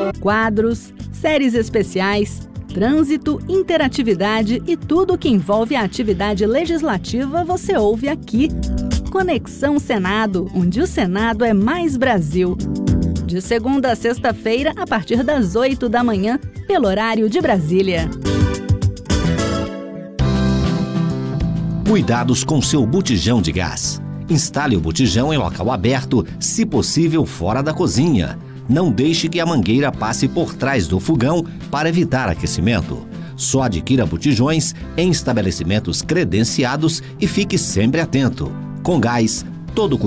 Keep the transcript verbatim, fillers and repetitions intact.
Quadros, séries especiais, trânsito, interatividade e tudo que envolve a atividade legislativa você ouve aqui. Conexão Senado, onde o Senado é mais Brasil. De segunda a sexta-feira, a partir das oito da manhã, pelo horário de Brasília. Cuidados com seu botijão de gás. Instale o botijão em local aberto, se possível fora da cozinha. Não deixe que a mangueira passe por trás do fogão para evitar aquecimento. Só adquira botijões em estabelecimentos credenciados e fique sempre atento. Com gás, todo cuidado